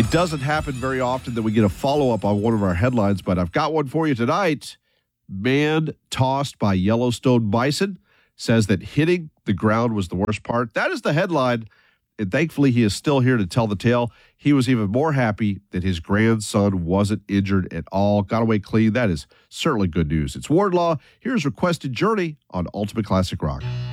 It doesn't happen very often that we get a follow-up on one of our headlines, but I've got one for you tonight. Man tossed by Yellowstone bison says that hitting the ground was the worst part. That is the headline, and thankfully he is still here to tell the tale. He was even more happy that his grandson wasn't injured at all. Got away clean. That is certainly good news. It's Wardlaw. Here's Requested Journey on Ultimate Classic Rock.